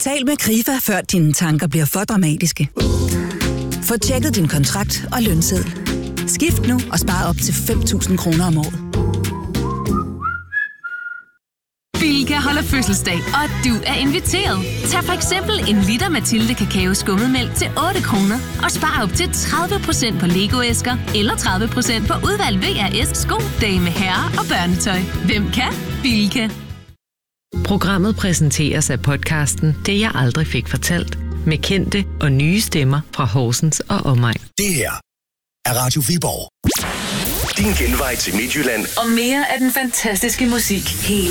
Tal med Krifa, før dine tanker bliver for dramatiske. Få tjekket din kontrakt og lønseddel. Skift nu og spar op til 5.000 kroner om året. Bilka holder fødselsdag, og du er inviteret. Tag for eksempel en liter Mathilde Kakao Skummetmælk til 8 kroner og spar op til 30% på Lego-æsker eller 30% på udvalgt VRS, sko, dame, herre og børnetøj. Hvem kan? Bilka. Programmet præsenteres af podcasten Det jeg aldrig fik fortalt, med kendte og nye stemmer fra Horsens og omegn. Det her er Radio Viborg. Din genvej til Midtjylland Og mere af den fantastiske musik hele